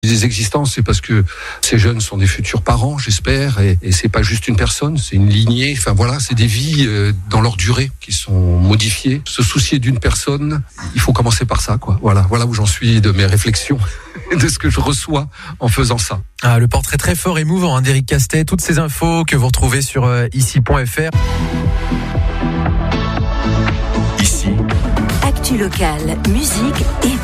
Des existences, c'est parce que ces jeunes sont des futurs parents, j'espère, et c'est pas juste une personne, c'est une lignée. Enfin voilà, c'est des vies dans leur durée qui sont modifiées. Se soucier d'une personne, il faut commencer par ça, quoi. Voilà où j'en suis de mes réflexions, de ce que je reçois en faisant ça. Ah, le portrait très fort, émouvant d'Éric Castet. Toutes ces infos que vous retrouvez sur ici.fr. Ici. Actu locale, musique et